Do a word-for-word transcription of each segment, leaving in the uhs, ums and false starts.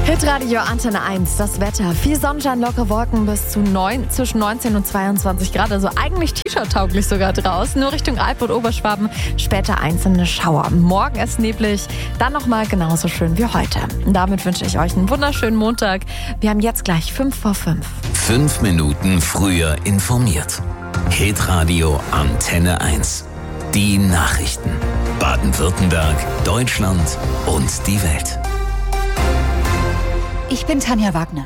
Hitradio Antenne eins, das Wetter. Viel Sonnenschein, lockere Wolken bis zu neun, zwischen neunzehn und zweiundzwanzig Grad. Also eigentlich T-Shirt-tauglich sogar draußen. Nur Richtung Alp und Oberschwaben später einzelne Schauer. Morgen ist neblig, dann nochmal genauso schön wie heute. Und damit wünsche ich euch einen wunderschönen Montag. Wir haben jetzt gleich fünf vor fünf. Fünf Minuten früher informiert. Hitradio Antenne eins. Die Nachrichten. Baden-Württemberg, Deutschland und die Welt. Ich bin Tanja Wagner.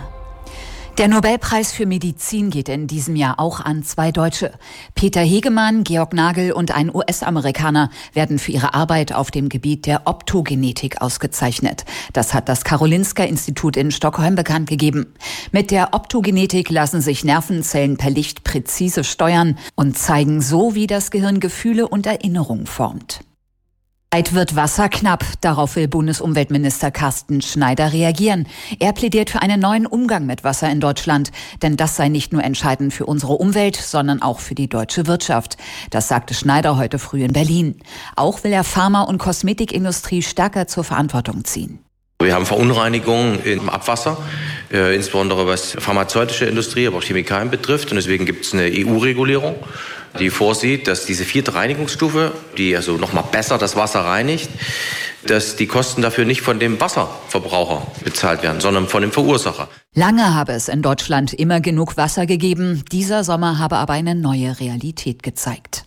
Der Nobelpreis für Medizin geht in diesem Jahr auch an zwei Deutsche. Peter Hegemann, Georg Nagel und ein U S-Amerikaner werden für ihre Arbeit auf dem Gebiet der Optogenetik ausgezeichnet. Das hat das Karolinska-Institut in Stockholm bekannt gegeben. Mit der Optogenetik lassen sich Nervenzellen per Licht präzise steuern und zeigen so, wie das Gehirn Gefühle und Erinnerungen formt. Bald wird Wasser knapp. Darauf will Bundesumweltminister Carsten Schneider reagieren. Er plädiert für einen neuen Umgang mit Wasser in Deutschland. Denn das sei nicht nur entscheidend für unsere Umwelt, sondern auch für die deutsche Wirtschaft. Das sagte Schneider heute früh in Berlin. Auch will er Pharma- und Kosmetikindustrie stärker zur Verantwortung ziehen. Wir haben Verunreinigungen im Abwasser, äh, insbesondere was pharmazeutische Industrie, aber auch Chemikalien betrifft. Und deswegen gibt es eine E U-Regulierung, die vorsieht, dass diese vierte Reinigungsstufe, die also nochmal besser das Wasser reinigt, dass die Kosten dafür nicht von dem Wasserverbraucher bezahlt werden, sondern von dem Verursacher. Lange habe es in Deutschland immer genug Wasser gegeben. Dieser Sommer habe aber eine neue Realität gezeigt.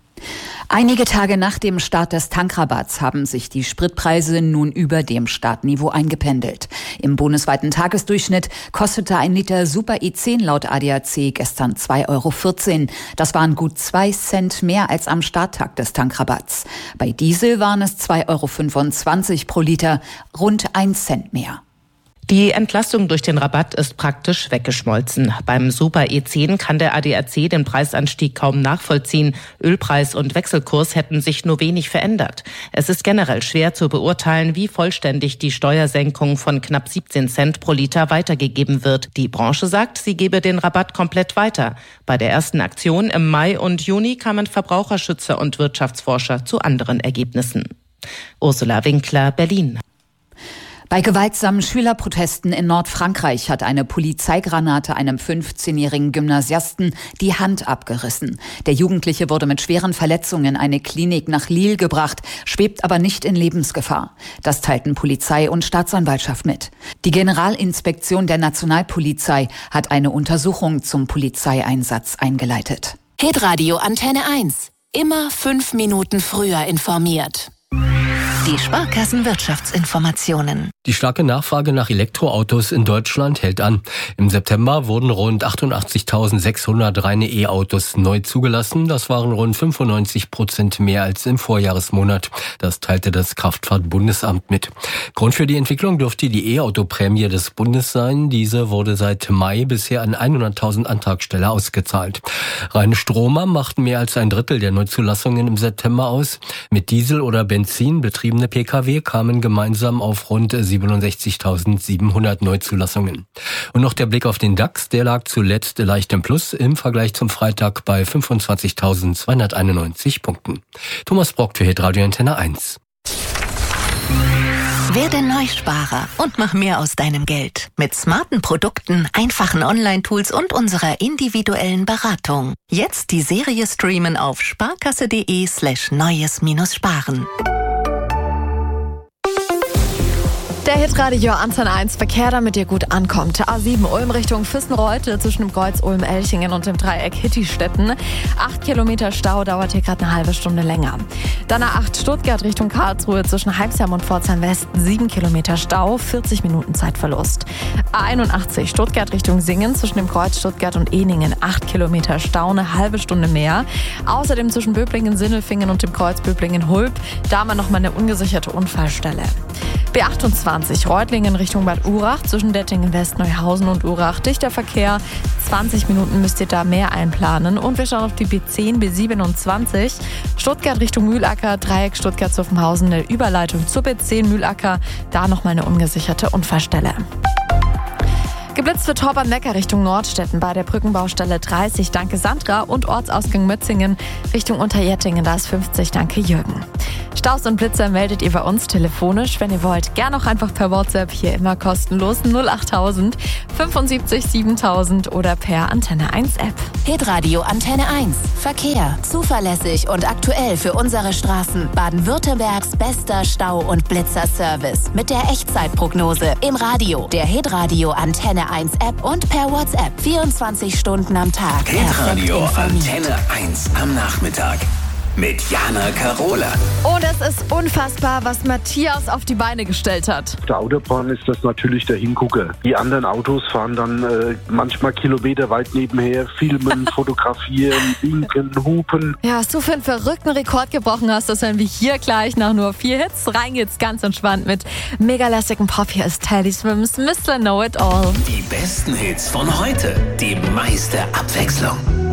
Einige Tage nach dem Start des Tankrabatts haben sich die Spritpreise nun über dem Startniveau eingependelt. Im bundesweiten Tagesdurchschnitt kostete ein Liter Super E zehn laut A D A C gestern zwei Euro vierzehn. Das waren gut zwei Cent mehr als am Starttag des Tankrabatts. Bei Diesel waren es zwei Euro fünfundzwanzig pro Liter, rund ein Cent mehr. Die Entlastung durch den Rabatt ist praktisch weggeschmolzen. Beim Super E zehn kann der A D A C den Preisanstieg kaum nachvollziehen. Ölpreis und Wechselkurs hätten sich nur wenig verändert. Es ist generell schwer zu beurteilen, wie vollständig die Steuersenkung von knapp siebzehn Cent pro Liter weitergegeben wird. Die Branche sagt, sie gebe den Rabatt komplett weiter. Bei der ersten Aktion im Mai und Juni kamen Verbraucherschützer und Wirtschaftsforscher zu anderen Ergebnissen. Ursula Winkler, Berlin. Bei gewaltsamen Schülerprotesten in Nordfrankreich hat eine Polizeigranate einem fünfzehnjährigen Gymnasiasten die Hand abgerissen. Der Jugendliche wurde mit schweren Verletzungen in eine Klinik nach Lille gebracht, schwebt aber nicht in Lebensgefahr. Das teilten Polizei und Staatsanwaltschaft mit. Die Generalinspektion der Nationalpolizei hat eine Untersuchung zum Polizeieinsatz eingeleitet. Hitradio Antenne eins. Immer fünf Minuten früher informiert. Die Sparkassenwirtschaftsinformationen. Die starke Nachfrage nach Elektroautos in Deutschland hält an. Im September wurden rund achtundachtzigtausendsechshundert reine E-Autos neu zugelassen. Das waren rund fünfundneunzig Prozent mehr als im Vorjahresmonat. Das teilte das Kraftfahrtbundesamt mit. Grund für die Entwicklung dürfte die E-Auto-Prämie des Bundes sein. Diese wurde seit Mai bisher an hunderttausend Antragsteller ausgezahlt. Reine Stromer machten mehr als ein Drittel der Neuzulassungen im September aus. Mit Diesel oder Benzin betriebene P K W kamen gemeinsam auf rund siebenundsechzigtausendsiebenhundert Neuzulassungen. Und noch der Blick auf den DAX, der lag zuletzt leicht im Plus im Vergleich zum Freitag bei fünfundzwanzigtausendzweihunderteinundneunzig Punkten. Thomas Brock für Hitradio Antenne eins. Werde Neusparer und mach mehr aus deinem Geld. Mit smarten Produkten, einfachen Online-Tools und unserer individuellen Beratung. Jetzt die Serie streamen auf sparkasse.de slash neues-sparen. Der Hitradio Antenne eins Verkehr, damit ihr gut ankommt. A sieben Ulm Richtung Füssen-Reutte zwischen dem Kreuz Ulm-Elchingen und dem Dreieck Hittistetten. Acht Kilometer Stau, dauert hier gerade eine halbe Stunde länger. Dann A acht Stuttgart Richtung Karlsruhe zwischen Heibsheim und Pforzheim West. Sieben Kilometer Stau, vierzig Minuten Zeitverlust. A einundachtzig Stuttgart Richtung Singen zwischen dem Kreuz Stuttgart und Ehningen. Acht Kilometer Stau, eine halbe Stunde mehr. Außerdem zwischen Böblingen, Sindelfingen und dem Kreuz Böblingen-Hulb. Da haben wir nochmal eine ungesicherte Unfallstelle. B achtundzwanzig Reutlingen Richtung Bad Urach zwischen Dettingen West, Neuhausen und Urach. Dichter Verkehr, zwanzig Minuten müsst ihr da mehr einplanen. Und wir schauen auf die B zehn, B siebenundzwanzig. Stuttgart Richtung Mühlacker, Dreieck Stuttgart-Zuffenhausen, eine Überleitung zur B zehn Mühlacker. Da nochmal eine ungesicherte Unfallstelle. Geblitzt wird Torb am Neckar Richtung Nordstetten bei der Brückenbaustelle dreißig, danke Sandra, und Ortsausgang Mötzingen Richtung Unterjettingen, da ist fünfzig, danke Jürgen. Staus und Blitzer meldet ihr bei uns telefonisch, wenn ihr wollt. Gern auch einfach per WhatsApp, hier immer kostenlos null achttausend fünfundsiebzig siebentausend oder per Antenne eins App. Hitradio Antenne eins. Verkehr. Zuverlässig und aktuell für unsere Straßen. Baden-Württembergs bester Stau- und Blitzerservice. Mit der Echtzeitprognose. Im Radio, der Hitradio Antenne eins App und per WhatsApp. vierundzwanzig Stunden am Tag. Hitradio Antenne eins am Nachmittag. Mit Jana Karola. Und es ist unfassbar, was Matthias auf die Beine gestellt hat. Auf der Autobahn ist das natürlich der Hingucker. Die anderen Autos fahren dann äh, manchmal kilometerweit nebenher, filmen, fotografieren, winken, hupen. Ja, was du für einen verrückten Rekord gebrochen hast, das hören wir hier gleich nach nur vier Hits. Rein geht's ganz entspannt mit mega lässigem Pop. Hier ist Teddy Swims Mister Know It All. Die besten Hits von heute. Die meiste Abwechslung.